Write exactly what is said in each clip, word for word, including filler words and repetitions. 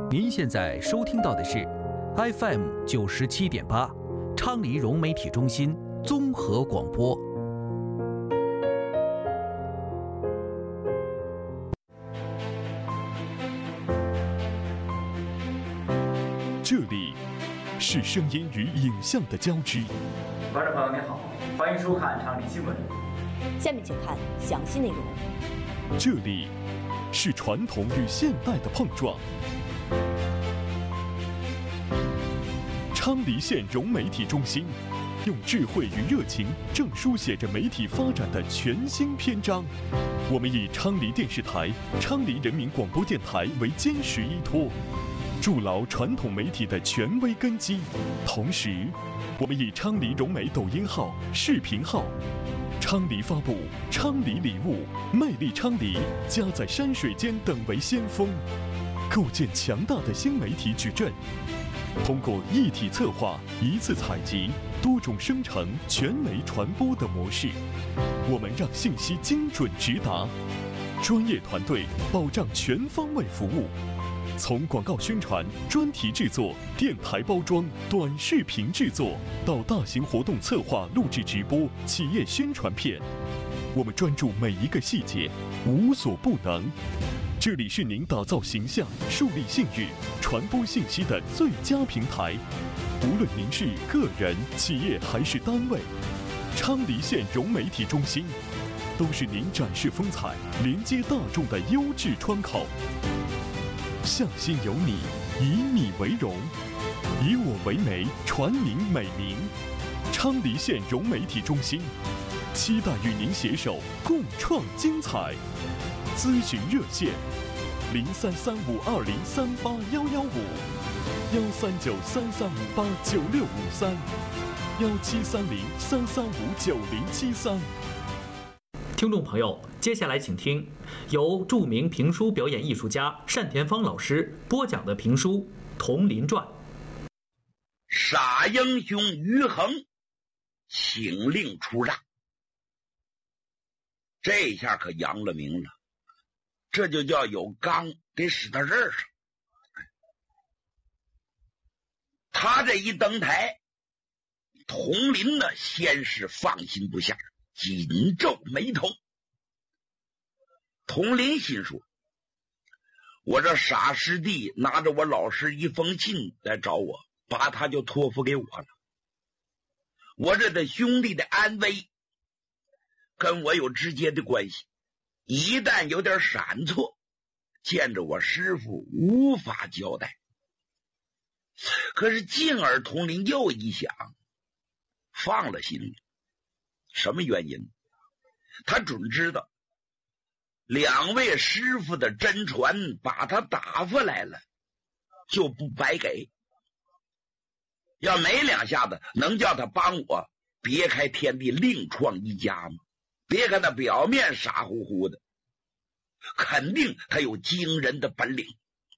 您现在收听到的是 F M 九十七点八，昌黎融媒体中心综合广播。 这里是声音与影像的交织。 观众朋友您好，欢迎收看昌黎新闻。 下面请看详细内容。 这里是传统与现代的碰撞。昌黎县融媒体中心用智慧与热情，正书写着媒体发展的全新篇章。我们以昌黎电视台、昌黎人民广播电台为坚实依托，筑牢传统媒体的权威根基。同时，我们以昌黎融媒抖音号、视频号、昌黎发布、昌黎礼物、魅力昌黎、家在山水间等为先锋，构建强大的新媒体矩阵。通过一体策划、一次采集、多种生成、全媒传播的模式，我们让信息精准直达，专业团队保障全方位服务。从广告宣传、专题制作、电台包装、短视频制作，到大型活动策划、录制直播、企业宣传片，我们专注每一个细节，无所不能。这里是您打造形象、树立信誉、传播信息的最佳平台。无论您是个人、企业还是单位，昌黎县融媒体中心都是您展示风采、连接大众的优质窗口。向心有你，以你为荣，以我为媒，传您美名。昌黎县融媒体中心，期待与您携手共创精彩。咨询热线：零三三五二零三八幺幺五，幺三九三三五八九六五三，幺七三零三三五九零七三。 听众朋友，接下来请听由著名评书表演艺术家单田芳老师播讲的评书《铜林传》。 傻英雄于衡请令出让，这下可扬了名了，这就叫有刚得使到刃上。他这一登台，铜林呢先是放心不下，紧皱眉头。铜林心说，我这傻师弟拿着我老师一封信来找我，把他就托付给我了。我这的兄弟的安危跟我有直接的关系，一旦有点闪错，见着我师父无法交代。可是进而铜林又一想，放了心里。什么原因？他准知道两位师傅的真传把他打发来了，就不白给。要没两下子，能叫他帮我别开天地，另创一家吗？别看他表面傻乎乎的，肯定他有惊人的本领。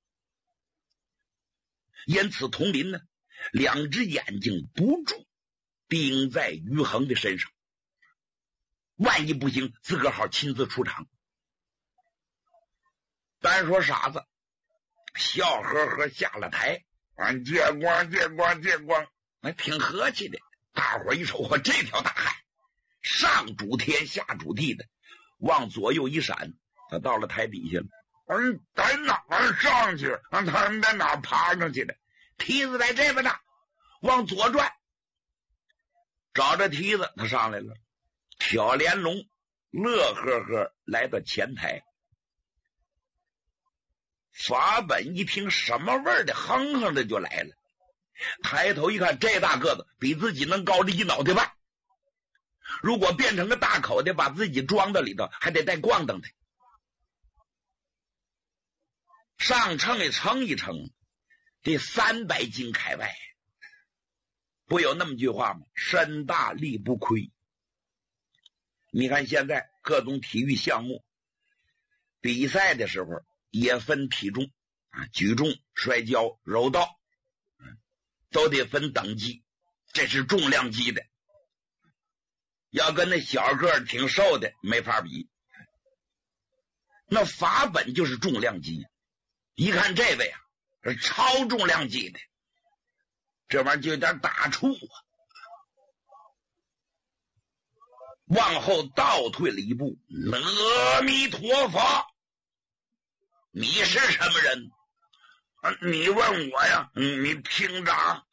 因此铜林呢，两只眼睛不住盯在于衡的身上，万一不行，自个儿好亲自出场。单说傻子笑呵呵下了台，啊，借光借光借光，还挺和气的。大伙儿一瞅，我这条大汉上主天下主地的，往左右一闪，他到了台底下了。嗯，在哪儿上去？他在哪儿爬上去的？梯子在这边呢，往左转。找着梯子，他上来了，挑帘笼，乐呵呵来到前台。法本一听什么味儿的，哼哼的就来了。抬头一看，这大个子比自己能高着一脑袋半，如果变成个大口袋把自己装到里头，还得带咣当的。上称一称一称，得三百斤开外。不有那么句话吗？身大力不亏。你看现在各种体育项目比赛的时候也分体重啊，举重、摔跤、柔道，都得分等级，这是重量级的。要跟那小个儿挺瘦的没法比。那法本就是重量级，一看这位啊， 超重量级的，这玩意儿就有点打怵啊。往后倒退了一步，阿弥陀佛，你是什么人？啊、你问我呀？嗯、你听着啊。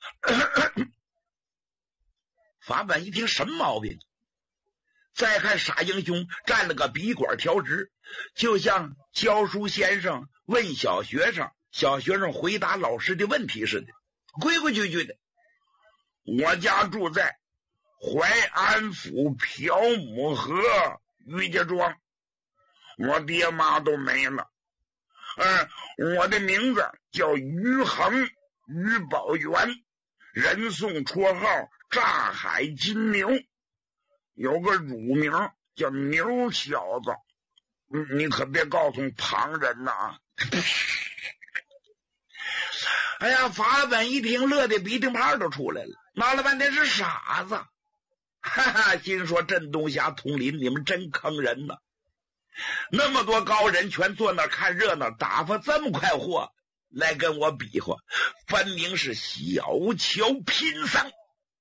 法本一听什么毛病？再看傻英雄站了个笔管调直，就像教书先生问小学生，小学生回答老师的问题似的，规规矩矩的。我家住在淮安府朴母河于家庄，我爹妈都没了。嗯，我的名字叫于恒，于宝元，人送绰号炸海金牛，有个乳名叫牛小子。嗯，你可别告诉旁人呐、啊！哎呀，法本一听乐得鼻涕泡都出来了，闹了半天是傻子。哈哈，心说镇东侠、佟林，你们真坑人呐！那么多高人全坐那看热闹，打发这么块货来跟我比划，分明是小瞧贫僧。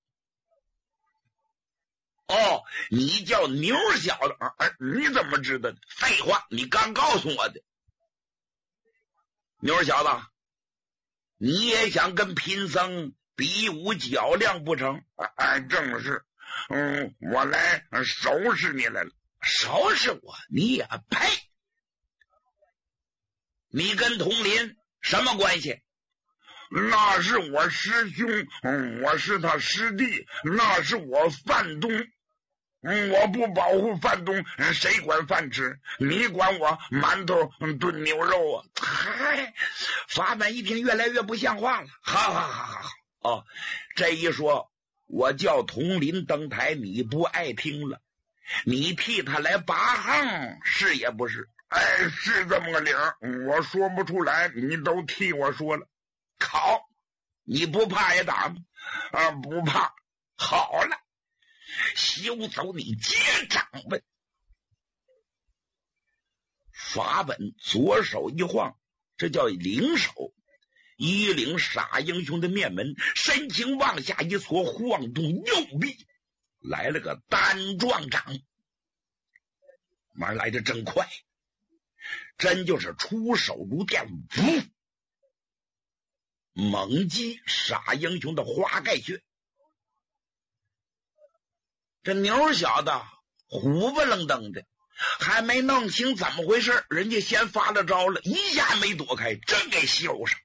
哦，你叫牛小子啊？你怎么知道的？废话，你刚告诉我的。牛小子，你也想跟贫僧比武较量不成？哎，正是。嗯，我来收拾你来了。收拾我？你也配？你跟佟林什么关系？那是我师兄，嗯，我是他师弟，那是我范东。嗯，我不保护范东，谁管饭吃？你管我馒头炖牛肉啊？嗨，法本一听越来越不像话了。好好好好好，哦，这一说，我叫佟林登台，你不爱听了，你替他来拔夯，是也不是？哎，是这么个理儿，我说不出来，你都替我说了。好，你不怕也打吗？啊，不怕。好了，休走你接掌问。法本左手一晃，这叫领手，一领傻英雄的面门，身形往下一搓，晃动右臂，来了个单撞掌。妈来的真快，真就是出手如电，呜，猛击傻英雄的花盖穴。这牛小子虎不愣登的，还没弄清怎么回事，人家先发了招了，一下没躲开，真给秀上。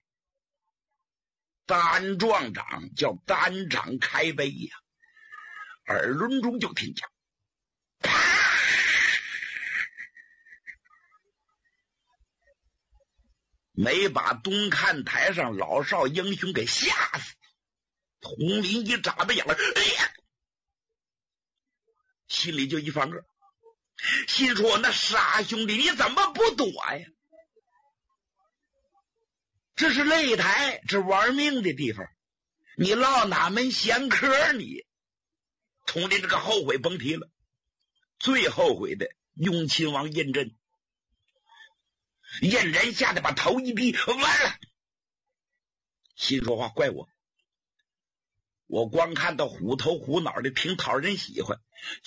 单撞掌叫单掌开背呀，耳轮中就听见啪，没把东看台上老少英雄给吓死。佟林一眨巴眼，哎呀，心里就一翻个，心说那傻兄弟你怎么不躲呀？这是擂台，这玩命的地方，你落哪门闲科？你佟林这个后悔甭提了，最后悔的雍亲王胤禛，胤禛吓得把头一低，完了，心说话怪我，我光看到虎头虎脑的挺讨人喜欢，